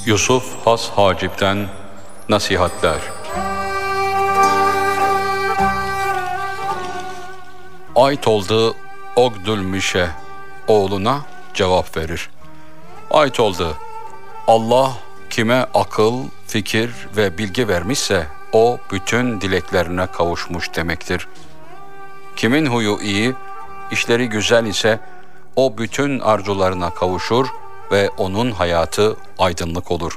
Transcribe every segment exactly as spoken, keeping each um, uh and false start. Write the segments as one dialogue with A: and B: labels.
A: Yusuf Has Hacip'ten nasihatler. Ait oldu Ogdülmişe oğluna cevap verir. Ait oldu Allah kime akıl, fikir ve bilgi vermişse o bütün dileklerine kavuşmuş demektir. Kimin huyu iyi, işleri güzel ise o bütün arzularına kavuşur ve onun hayatı aydınlık olur.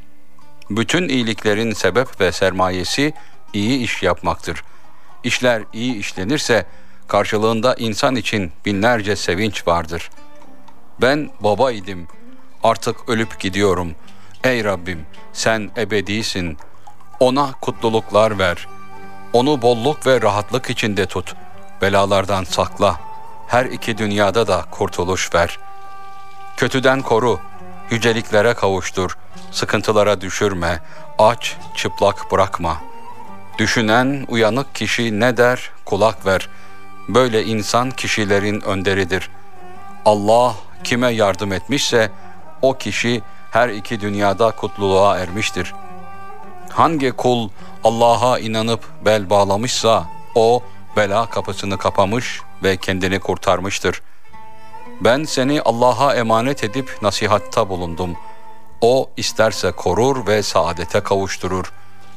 A: Bütün iyiliklerin sebep ve sermayesi iyi iş yapmaktır. İşler iyi işlenirse karşılığında insan için binlerce sevinç vardır. Ben baba idim, artık ölüp gidiyorum. Ey Rabbim, sen ebedisin. Ona kutluluklar ver. Onu bolluk ve rahatlık içinde tut. Belalardan sakla. Her iki dünyada da kurtuluş ver. Kötüden koru, yüceliklere kavuştur, sıkıntılara düşürme, aç, çıplak bırakma. Düşünen, uyanık kişi ne der, kulak ver. Böyle insan kişilerin önderidir. Allah kime yardım etmişse, o kişi her iki dünyada kutluluğa ermiştir. Hangi kul Allah'a inanıp bel bağlamışsa, o bela kapısını kapamış ve kendini kurtarmıştır. Ben seni Allah'a emanet edip nasihatta bulundum. O isterse korur ve saadete kavuşturur.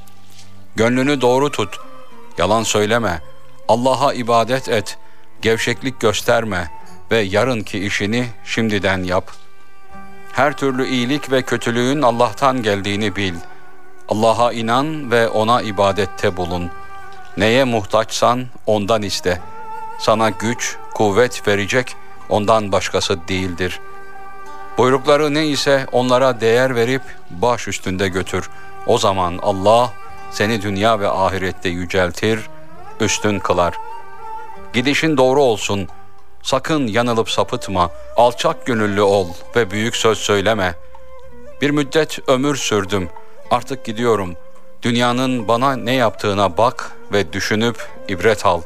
A: Gönlünü doğru tut, yalan söyleme, Allah'a ibadet et, gevşeklik gösterme ve yarınki işini şimdiden yap. Her türlü iyilik ve kötülüğün Allah'tan geldiğini bil. Allah'a inan ve ona ibadette bulun. Neye muhtaçsan ondan iste. Sana güç, kuvvet verecek ondan başkası değildir. Buyrukları ne ise onlara değer verip baş üstünde götür. O zaman Allah seni dünya ve ahirette yüceltir, üstün kılar. Gidişin doğru olsun, sakın yanılıp sapıtma, alçak gönüllü ol ve büyük söz söyleme. Bir müddet ömür sürdüm, artık gidiyorum. Dünyanın bana ne yaptığına bak ve düşünüp ibret al.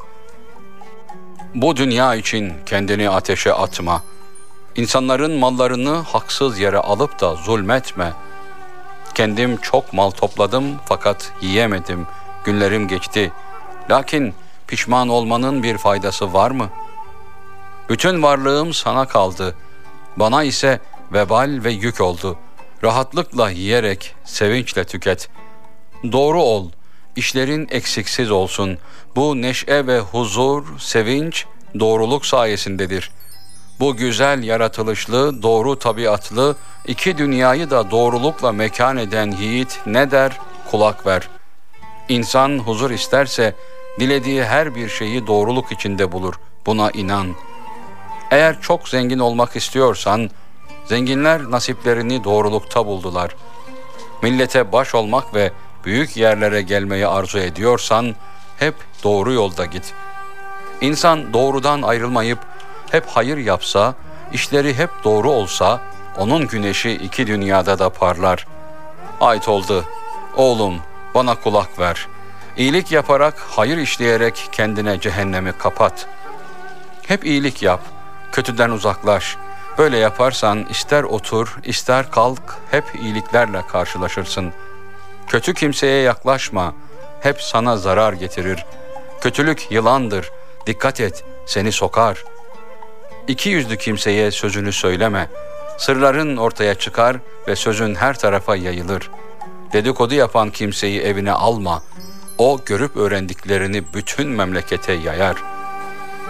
A: Bu dünya için kendini ateşe atma. İnsanların mallarını haksız yere alıp da zulmetme. Kendim çok mal topladım fakat yiyemedim. Günlerim geçti. Lakin pişman olmanın bir faydası var mı? Bütün varlığım sana kaldı. Bana ise vebal ve yük oldu. Rahatlıkla yiyerek sevinçle tüket. Doğru ol. İşlerin eksiksiz olsun. Bu neşe ve huzur, sevinç, doğruluk sayesindedir. Bu güzel yaratılışlı, doğru tabiatlı, iki dünyayı da doğrulukla mekan eden yiğit ne der? Kulak ver. İnsan huzur isterse, dilediği her bir şeyi doğruluk içinde bulur. Buna inan. Eğer çok zengin olmak istiyorsan, zenginler nasiplerini doğrulukta buldular. Millete baş olmak ve büyük yerlere gelmeyi arzu ediyorsan, hep doğru yolda git. İnsan doğrudan ayrılmayıp, hep hayır yapsa, işleri hep doğru olsa, onun güneşi iki dünyada da parlar. Ait oldu, oğlum bana kulak ver. İyilik yaparak, hayır işleyerek kendine cehennemi kapat. Hep iyilik yap, kötüden uzaklaş. Böyle yaparsan ister otur, ister kalk, hep iyiliklerle karşılaşırsın. Kötü kimseye yaklaşma, hep sana zarar getirir. Kötülük yılandır, dikkat et, seni sokar. İki yüzlü kimseye sözünü söyleme. Sırların ortaya çıkar ve sözün her tarafa yayılır. Dedikodu yapan kimseyi evine alma. O görüp öğrendiklerini bütün memlekete yayar.